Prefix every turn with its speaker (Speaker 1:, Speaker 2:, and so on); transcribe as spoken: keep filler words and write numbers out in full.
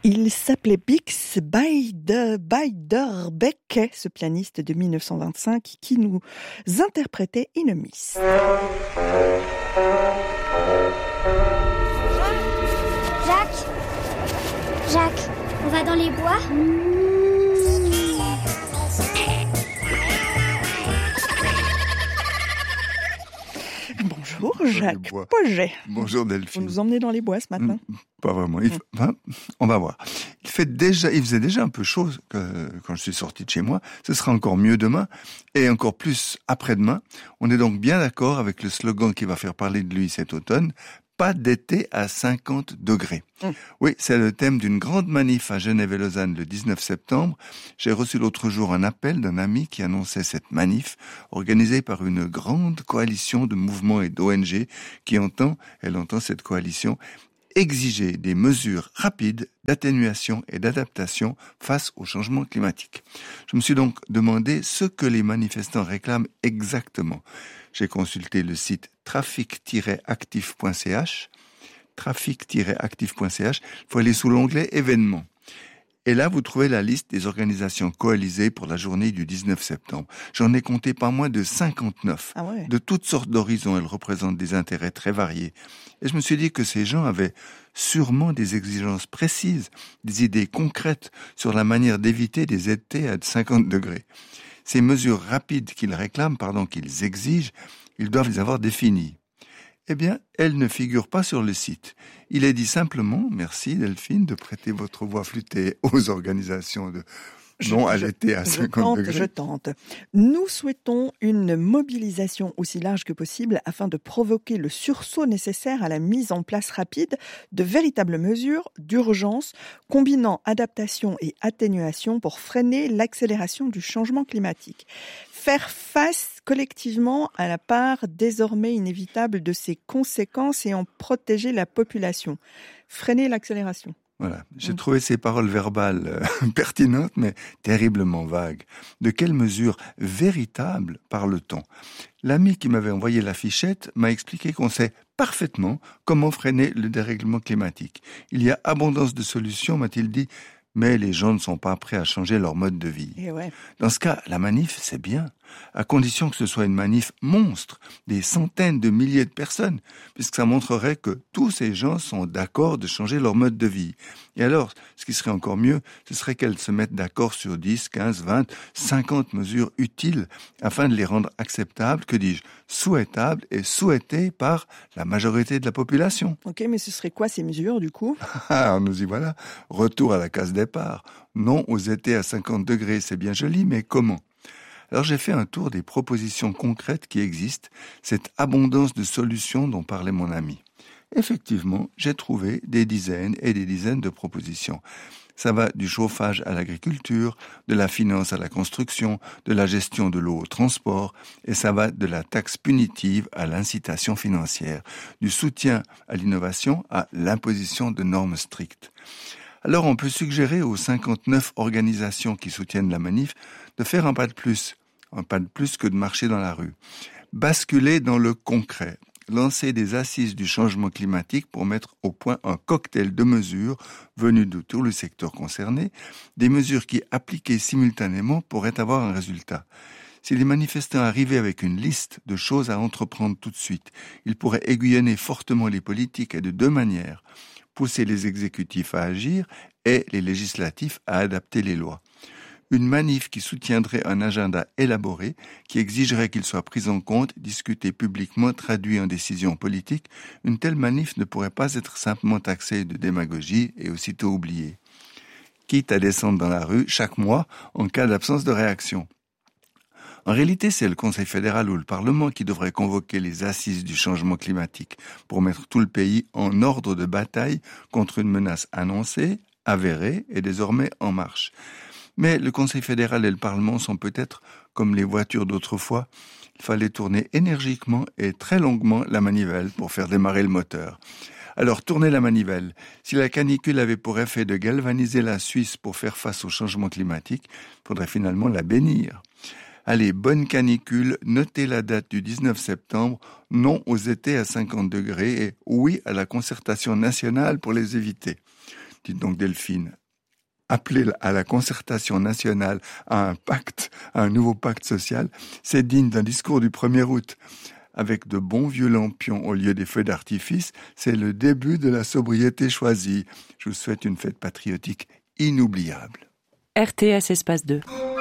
Speaker 1: Il s'appelait Bix Beiderbecke, ce pianiste de mille neuf cent vingt-cinq qui nous interprétait In a Mist.
Speaker 2: Jacques Jacques, on va dans les bois ?
Speaker 1: Bonjour Jacques Poget.
Speaker 3: Bonjour Delphine.
Speaker 1: Vous nous emmenez dans les bois ce matin ?
Speaker 3: Mmh, pas vraiment. Il, enfin, on va voir. Il fait déjà, il faisait déjà un peu chaud que, quand je suis sorti de chez moi. Ce sera encore mieux demain et encore plus après-demain. On est donc bien d'accord avec le slogan qui va faire parler de lui cet automne. Pas d'été à cinquante degrés. Mmh. Oui, c'est le thème d'une grande manif à Genève et Lausanne le dix-neuf septembre. J'ai reçu l'autre jour un appel d'un ami qui annonçait cette manif organisée par une grande coalition de mouvements et d'O N G qui entend, elle entend cette coalition, exiger des mesures rapides d'atténuation et d'adaptation face au changement climatique. Je me suis donc demandé ce que les manifestants réclament exactement. J'ai consulté le site trafic tiret actif point c h, trafic tiret actif point c h, il faut aller sous l'onglet événements. Et là, vous trouvez la liste des organisations coalisées pour la journée du dix-neuf septembre. J'en ai compté pas moins de cinquante-neuf.
Speaker 1: Ah ouais.
Speaker 3: De toutes sortes d'horizons, elles représentent des intérêts très variés. Et je me suis dit que ces gens avaient sûrement des exigences précises, des idées concrètes sur la manière d'éviter des étés à cinquante degrés. Ces mesures rapides qu'ils réclament, pardon, qu'ils exigent, ils doivent les avoir définies. Eh bien, elles ne figurent pas sur le site. Il est dit simplement, merci Delphine, de prêter votre voix flûtée aux organisations de non à l'été à cinquante degrés.
Speaker 1: Je tente. Nous souhaitons une mobilisation aussi large que possible afin de provoquer le sursaut nécessaire à la mise en place rapide de véritables mesures d'urgence combinant adaptation et atténuation pour freiner l'accélération du changement climatique. Faire face collectivement à la part désormais inévitable de ses conséquences et en protéger la population. Freiner l'accélération.
Speaker 3: Voilà, j'ai trouvé ces paroles verbales euh, pertinentes, mais terriblement vagues. De quelles mesures véritables parle-t-on ? L'ami qui m'avait envoyé la fichette m'a expliqué qu'on sait parfaitement comment freiner le dérèglement climatique. Il y a abondance de solutions, m'a-t-il dit, mais les gens ne sont pas prêts à changer leur mode de vie.
Speaker 1: Et ouais.
Speaker 3: Dans ce cas, la manif, c'est bien, à condition que ce soit une manif monstre, des centaines de milliers de personnes, puisque ça montrerait que tous ces gens sont d'accord de changer leur mode de vie. Et alors, ce qui serait encore mieux, ce serait qu'elles se mettent d'accord sur dix, quinze, vingt, cinquante mesures utiles afin de les rendre acceptables, que dis-je, souhaitables et souhaitées par la majorité de la population.
Speaker 1: Ok, mais ce serait quoi ces mesures du coup ?
Speaker 3: Ah, nous y voilà. Retour à la case départ. Non aux étés à cinquante degrés, c'est bien joli, mais comment ? Alors j'ai fait un tour des propositions concrètes qui existent, cette abondance de solutions dont parlait mon ami. Effectivement, j'ai trouvé des dizaines et des dizaines de propositions. Ça va du chauffage à l'agriculture, de la finance à la construction, de la gestion de l'eau au transport, et ça va de la taxe punitive à l'incitation financière, du soutien à l'innovation à l'imposition de normes strictes. Alors on peut suggérer aux cinquante-neuf organisations qui soutiennent la manif de faire un pas de plus, un pas de plus que de marcher dans la rue. Basculer dans le concret, lancer des assises du changement climatique pour mettre au point un cocktail de mesures venues de tout le secteur concerné, des mesures qui, appliquées simultanément, pourraient avoir un résultat. Si les manifestants arrivaient avec une liste de choses à entreprendre tout de suite, ils pourraient aiguillonner fortement les politiques et de deux manières, pousser les exécutifs à agir et les législatifs à adapter les lois. Une manif qui soutiendrait un agenda élaboré, qui exigerait qu'il soit pris en compte, discuté publiquement, traduit en décisions politiques, une telle manif ne pourrait pas être simplement taxée de démagogie et aussitôt oubliée. Quitte à descendre dans la rue chaque mois en cas d'absence de réaction. En réalité, c'est le Conseil fédéral ou le Parlement qui devrait convoquer les assises du changement climatique pour mettre tout le pays en ordre de bataille contre une menace annoncée, avérée et désormais en marche. Mais le Conseil fédéral et le Parlement sont peut-être comme les voitures d'autrefois. Il fallait tourner énergiquement et très longuement la manivelle pour faire démarrer le moteur. Alors, tournez la manivelle. Si la canicule avait pour effet de galvaniser la Suisse pour faire face au changement climatique, il faudrait finalement la bénir. Allez, bonne canicule, notez la date du dix-neuf septembre, non aux étés à cinquante degrés et oui à la concertation nationale pour les éviter. Dites donc Delphine, appeler à la concertation nationale, à un pacte, à un nouveau pacte social, c'est digne d'un discours du premier août. Avec de bons vieux lampions au lieu des feux d'artifice, c'est le début de la sobriété choisie. Je vous souhaite une fête patriotique inoubliable.
Speaker 4: R T S Espace deux.